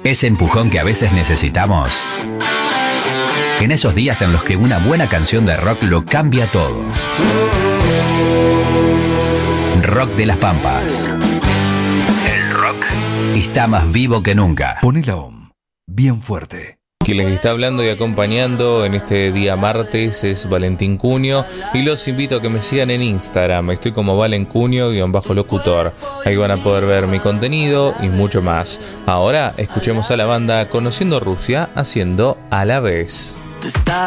Ese empujón que a veces necesitamos. En esos días en los que una buena canción de rock lo cambia todo. Rock de las Pampas. El rock está más vivo que nunca. Poné la OM bien fuerte. Quien les está hablando y acompañando en este día martes es Valentín Cunio y los invito a que me sigan en Instagram. Estoy como valencunio_locutor. Ahí van a poder ver mi contenido y mucho más. Ahora escuchemos a la banda Conociendo Rusia haciendo A la Vez.